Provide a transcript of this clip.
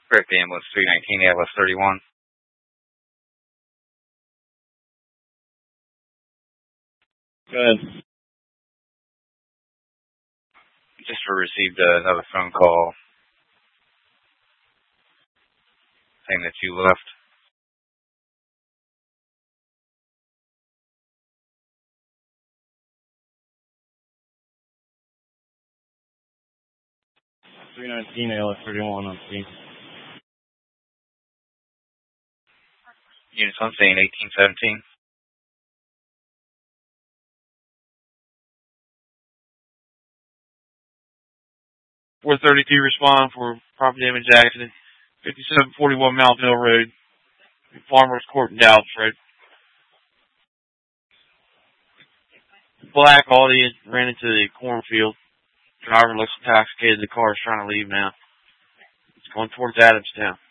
Correct ambulance 319, ALS 31. Go ahead. Just received another phone call saying that you left. ALS 31 on scene. Units on scene 1817. .432 respond for property damage accident, 5741 Mountville Road, Farmers Court and Dallas Road. Black Audi ran into the cornfield. Driver looks intoxicated. The car is trying to leave now. It's going towards Adamstown.